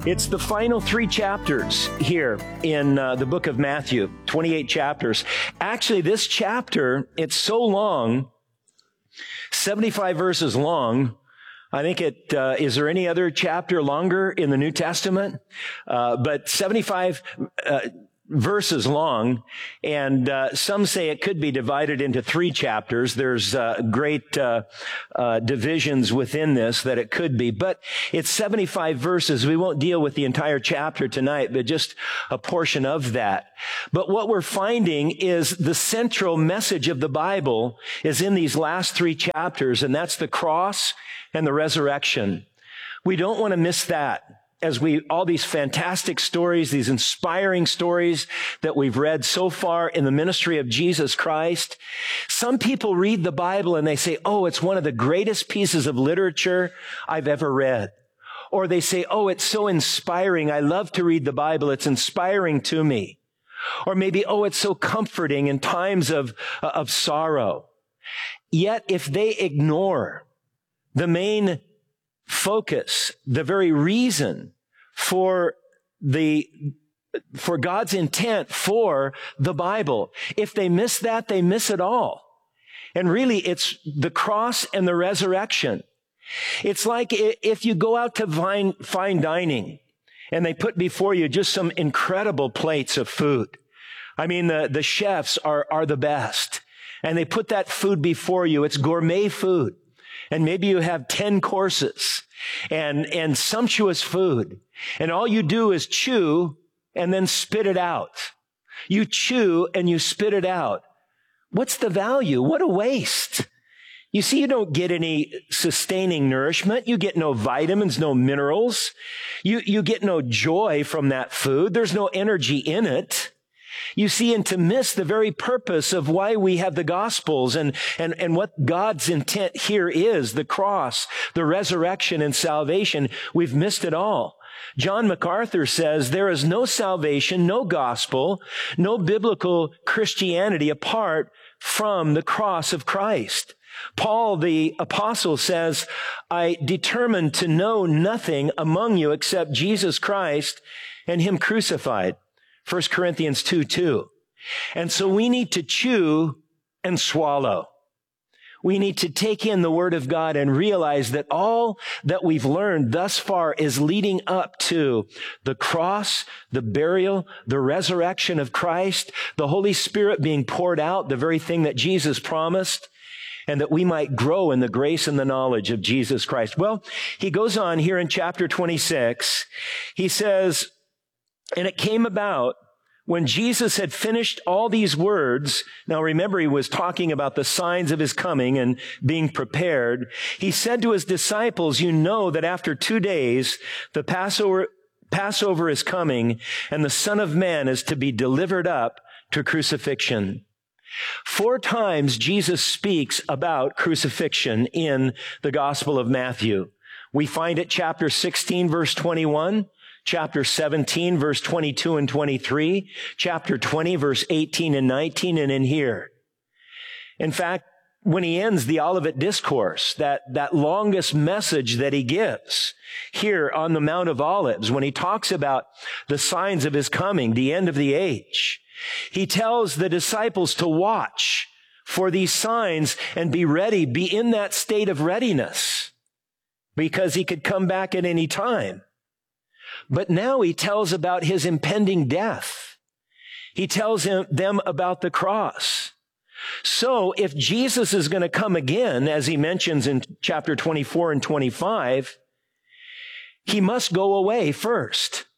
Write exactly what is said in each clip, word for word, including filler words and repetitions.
It's the final three chapters here in uh, the book of Matthew, twenty-eight chapters. Actually, this chapter, it's so long, seventy-five verses long. I think it, uh, is there any other chapter longer in the New Testament? Uh, but seventy-five, uh, verses long, and uh, some say it could be divided into three chapters. There's uh, great uh, uh, divisions within this that it could be, but it's seventy-five verses. We won't deal with the entire chapter tonight, but just a portion of that. But what we're finding is the central message of the Bible is in these last three chapters, and that's the cross and the resurrection. We don't want to miss that. As we, all these fantastic stories, these inspiring stories that we've read so far in the ministry of Jesus Christ, some people read the Bible and they say, oh, it's one of the greatest pieces of literature I've ever read. Or they say, oh, it's so inspiring. I love to read the Bible. It's inspiring to me. Or maybe, oh, it's so comforting in times of, uh, of sorrow. Yet if they ignore the main focus, the very reason for the, for God's intent for the Bible. If they miss that, they miss it all. And really, it's the cross and the resurrection. It's like if you go out to fine, fine dining and they put before you just some incredible plates of food. I mean, the, the chefs are, are the best. And they put that food before you. It's gourmet food. And maybe you have ten courses and, and sumptuous food. And all you do is chew and then spit it out. You chew and you spit it out. What's the value? What a waste. You see, you don't get any sustaining nourishment. You get no vitamins, no minerals. You, you get no joy from that food. There's no energy in it. You see, and to miss the very purpose of why we have the Gospels and, and, and what God's intent here is, the cross, the resurrection and salvation, we've missed it all. John MacArthur says there is no salvation, no gospel, no biblical Christianity apart from the cross of Christ. Paul, the apostle, says, I determined to know nothing among you except Jesus Christ and him crucified. First Corinthians two two. And so we need to chew and swallow. We need to take in the Word of God and realize that all that we've learned thus far is leading up to the cross, the burial, the resurrection of Christ, the Holy Spirit being poured out, the very thing that Jesus promised, and that we might grow in the grace and the knowledge of Jesus Christ. Well, he goes on here in chapter twenty-six. He says, and it came about when Jesus had finished all these words. Now remember, he was talking about the signs of his coming and being prepared. He said to his disciples, you know that after two days, the Passover, Passover is coming and the Son of Man is to be delivered up to crucifixion. Four times Jesus speaks about crucifixion in the Gospel of Matthew. We find it chapter sixteen, verse twenty-one. Chapter seventeen, verse twenty-two and twenty-three, chapter twenty, verse eighteen and nineteen, and in here. In fact, when he ends the Olivet Discourse, that, that longest message that he gives here on the Mount of Olives, when he talks about the signs of his coming, the end of the age, he tells the disciples to watch for these signs and be ready, be in that state of readiness, because he could come back at any time. But now he tells about his impending death. He tells him, them about the cross. So if Jesus is going to come again, as he mentions in chapter twenty-four and twenty-five, he must go away first.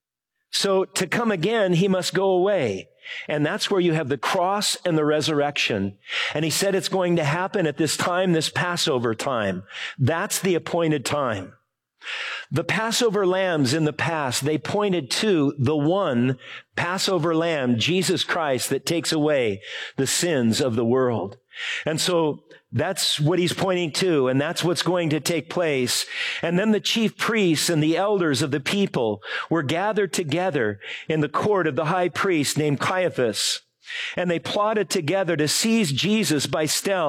So to come again, he must go away. And that's where you have the cross and the resurrection. And he said it's going to happen at this time, this Passover time. That's the appointed time. The Passover lambs in the past, they pointed to the one Passover lamb, Jesus Christ, that takes away the sins of the world. And so that's what he's pointing to, and that's what's going to take place. And then the chief priests and the elders of the people were gathered together in the court of the high priest named Caiaphas, and they plotted together to seize Jesus by stealth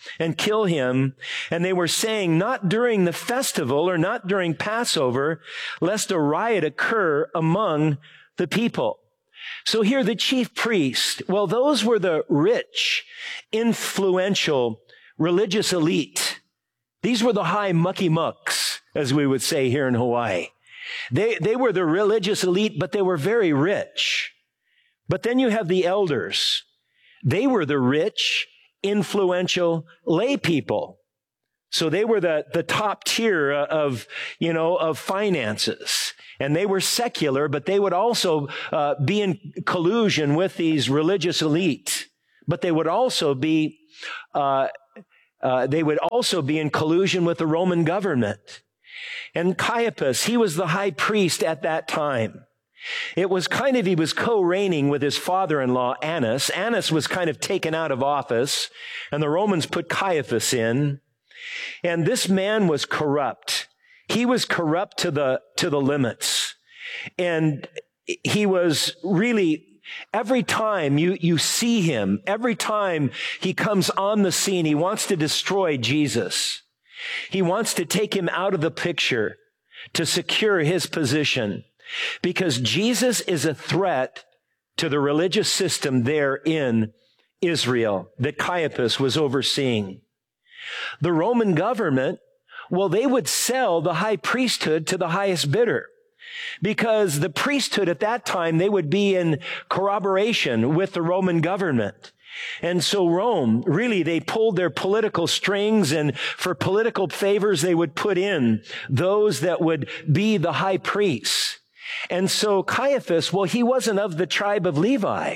and kill him. And they were saying, not during the festival or not during Passover, lest a riot occur among the people. So here the chief priest, well, those were the rich, influential, religious elite. These were the high mucky mucks, as we would say here in Hawaii. They, they were the religious elite, but they were very rich. But then you have the elders. They were the rich, influential lay people. So they were the, the top tier of, you know, of finances. And they were secular, but they would also uh, be in collusion with these religious elite. But they would also be, uh, uh, they would also be in collusion with the Roman government. And Caiaphas, he was the high priest at that time. It was kind of, he was co-reigning with his father-in-law, Annas. Annas was kind of taken out of office, and the Romans put Caiaphas in. And this man was corrupt. He was corrupt to the, to the limits. And he was really, every time you, you see him, every time he comes on the scene, he wants to destroy Jesus. He wants to take him out of the picture to secure his position, because Jesus is a threat to the religious system there in Israel that Caiaphas was overseeing. The Roman government, well, they would sell the high priesthood to the highest bidder, because the priesthood at that time, they would be in corroboration with the Roman government. And so Rome, really, they pulled their political strings, and for political favors, they would put in those that would be the high priests. And so Caiaphas, well, he wasn't of the tribe of Levi.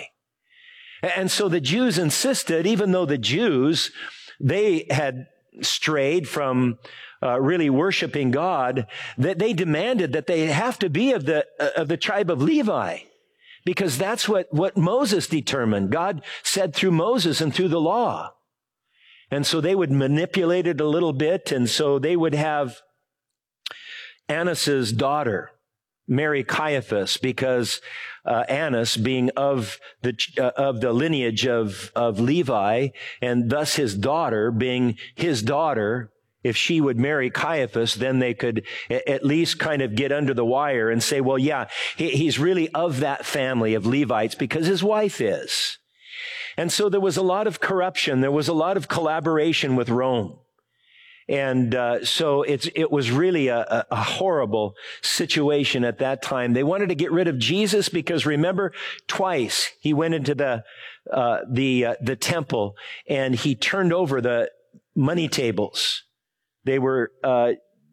And so the Jews insisted, even though the Jews, they had strayed from uh, really worshiping God, that they demanded that they have to be of the, uh, of the tribe of Levi. Because that's what, what Moses determined. God said through Moses and through the law. And so they would manipulate it a little bit. And so they would have Annas's daughter marry Caiaphas, because uh, Annas, being of the uh, of the lineage of of Levi, and thus his daughter being his daughter, if she would marry Caiaphas, then they could at least kind of get under the wire and say, well, yeah, he, he's really of that family of Levites because his wife is. And so there was a lot of corruption. There was a lot of collaboration with Rome. And uh, so it's it was really a, a horrible situation at that time. They wanted to get rid of Jesus because, remember, twice he went into the uh, the uh, the temple and he turned over the money tables. They were uh,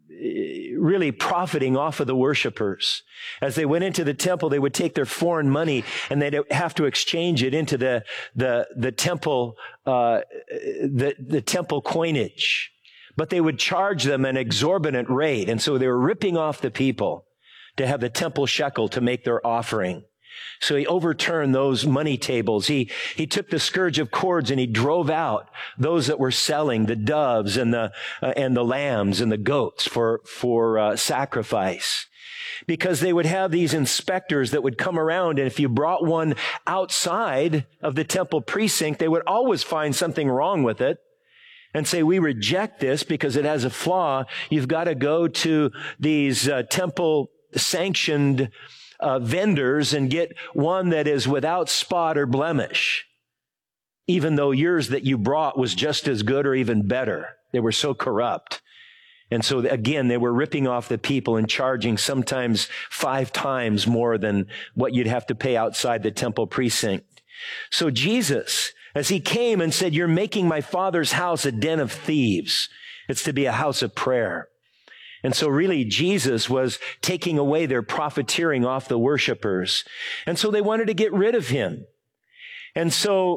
really profiting off of the worshipers. As they went into the temple, they would take their foreign money and they'd have to exchange it into the the the temple uh, the the temple coinage. But they would charge them an exorbitant rate. And so they were ripping off the people to have the temple shekel to make their offering. So he overturned those money tables. He, he took the scourge of cords and he drove out those that were selling the doves and the, uh, and the lambs and the goats for, for, uh, sacrifice. Because they would have these inspectors that would come around, and if you brought one outside of the temple precinct, they would always find something wrong with it and say, we reject this because it has a flaw. You've got to go to these uh, temple-sanctioned uh, vendors and get one that is without spot or blemish, even though yours that you brought was just as good or even better. They were so corrupt. And so, again, they were ripping off the people and charging sometimes five times more than what you'd have to pay outside the temple precinct. So Jesus, as he came and said, you're making my Father's house a den of thieves. It's to be a house of prayer. And so really Jesus was taking away their profiteering off the worshipers. And so they wanted to get rid of him. And so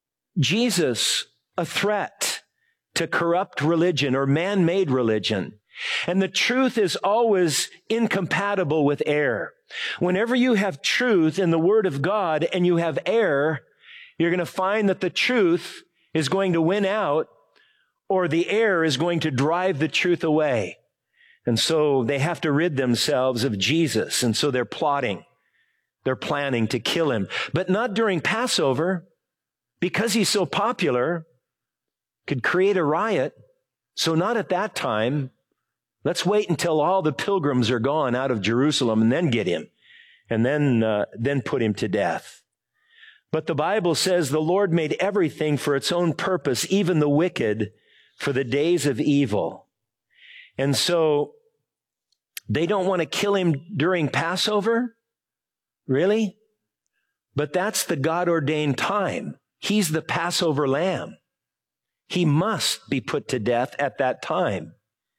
Jesus, a threat to corrupt religion or man-made religion. And the truth is always incompatible with error. Whenever you have truth in the Word of God and you have error, you're going to find that the truth is going to win out, or the error is going to drive the truth away. And so they have to rid themselves of Jesus. And so they're plotting. They're planning to kill him. But not during Passover, because he's so popular. could create a riot. So not at that time. Let's wait until all the pilgrims are gone out of Jerusalem and then get him and then, uh, then put him to death. But the Bible says the Lord made everything for its own purpose, even the wicked, for the days of evil. And so they don't want to kill him during Passover? Really? But that's the God-ordained time. He's the Passover lamb. He must be put to death at that time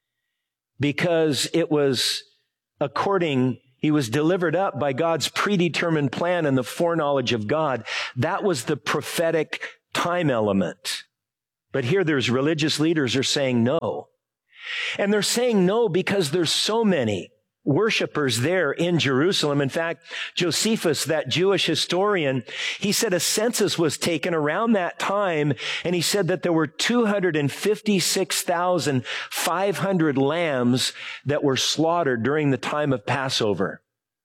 because it was according, he was delivered up by God's predetermined plan and the foreknowledge of God. That was the prophetic time element. But here there's religious leaders are saying no. And they're saying no because there's so many worshipers there in Jerusalem. In fact, Josephus, that Jewish historian, he said a census was taken around that time, and he said that there were two hundred fifty-six thousand five hundred lambs that were slaughtered during the time of Passover.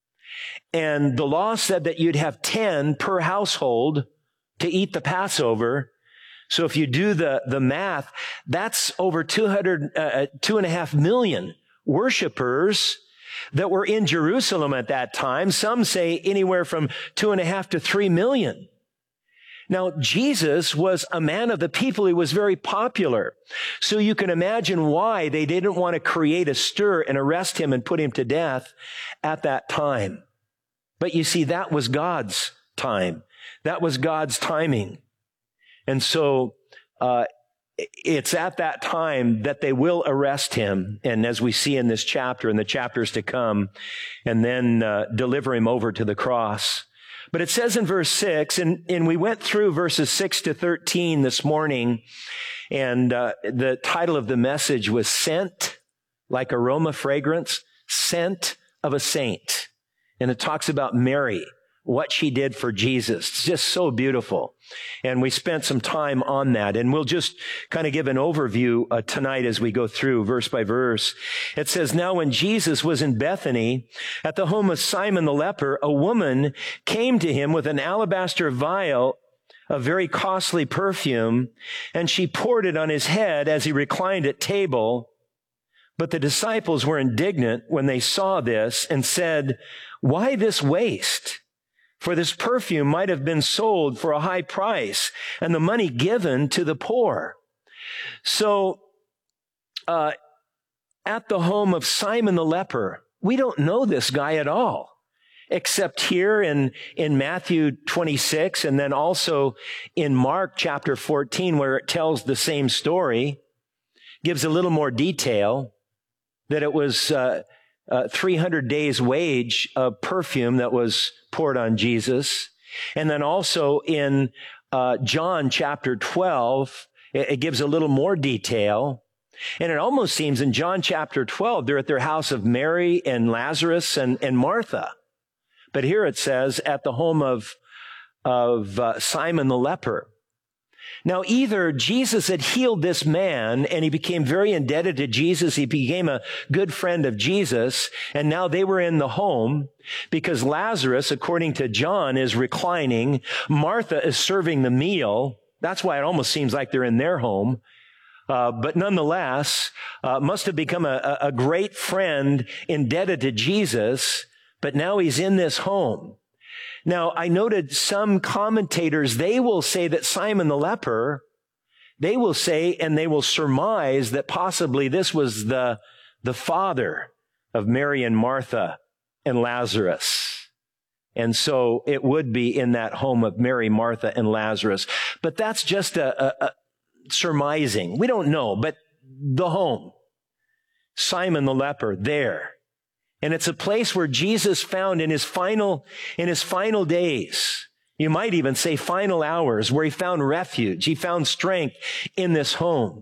And the law said that you'd have ten per household to eat the Passover. So if you do the, the math, that's over two hundred, uh, two and a half million worshipers that were in Jerusalem at that time. Some say anywhere from two and a half to three million. Now, Jesus was a man of the people. He was very popular. So you can imagine why they didn't want to create a stir and arrest him and put him to death at that time. But you see, that was God's time. That was God's timing. And so, uh, it's at that time that they will arrest him, and as we see in this chapter and the chapters to come, and then uh, deliver him over to the cross. But it says in verse six, and, and we went through verses six to thirteen this morning, and uh, the title of the message was Scent, like aroma fragrance, Scent of a Saint. And it talks about Mary, what she did for Jesus. It's just so beautiful. And we spent some time on that. And we'll just kind of give an overview uh, tonight as we go through verse by verse. It says, now when Jesus was in Bethany at the home of Simon the leper, a woman came to him with an alabaster vial of very costly perfume, and she poured it on his head as he reclined at table. But the disciples were indignant when they saw this and said, why this waste? For this perfume might have been sold for a high price and the money given to the poor. So, uh, at the home of Simon the leper, we don't know this guy at all, except here in, in Matthew twenty-six and then also in Mark chapter fourteen, where it tells the same story, gives a little more detail that it was, uh, Uh, three hundred days wage of perfume that was poured on Jesus. And then also in uh, John chapter twelve, it, it gives a little more detail. And it almost seems in John chapter twelve, they're at their house of Mary and Lazarus and, and Martha. But here it says at the home of, of uh, Simon the leper. Now, either Jesus had healed this man and he became very indebted to Jesus. He became a good friend of Jesus. And now they were in the home because Lazarus, according to John, is reclining. Martha is serving the meal. That's why it almost seems like they're in their home. Uh, but nonetheless, uh, must have become a, a great friend indebted to Jesus. But now he's in this home. Now, I noted some commentators, they will say that Simon the leper, they will say, and they will surmise that possibly this was the, the father of Mary and Martha and Lazarus. And so it would be in that home of Mary, Martha, and Lazarus. But that's just a, a, a surmising. We don't know, but the home, Simon the leper, there. And it's a place where Jesus found in his final, in his final days, you might even say final hours, where he found refuge. He found strength in this home.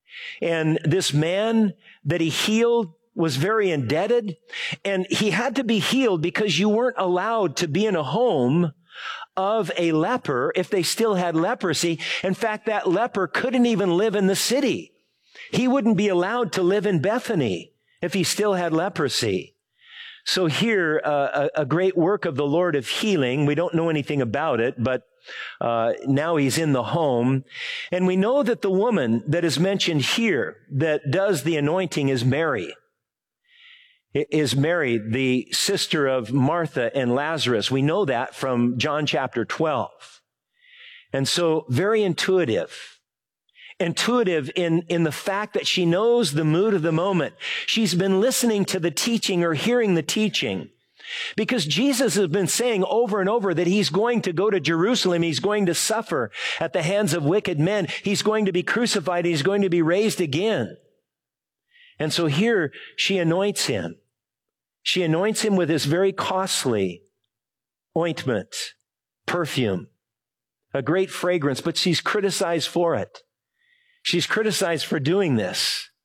And this man that he healed was very indebted, and he had to be healed because you weren't allowed to be in a home of a leper if they still had leprosy. In fact, that leper couldn't even live in the city. He wouldn't be allowed to live in Bethany if he still had leprosy. So here, uh, a, a great work of the Lord of healing. We don't know anything about it, but uh, now he's in the home. And we know that the woman that is mentioned here that does the anointing is Mary. It is Mary, the sister of Martha and Lazarus. We know that from John chapter twelve. And so very intuitive. Intuitive in, in the fact that she knows the mood of the moment. She's been listening to the teaching or hearing the teaching. Because Jesus has been saying over and over that he's going to go to Jerusalem. He's going to suffer at the hands of wicked men. He's going to be crucified. He's going to be raised again. And so here she anoints him. She anoints him with this very costly ointment, perfume, a great fragrance, but she's criticized for it. She's criticized for doing this.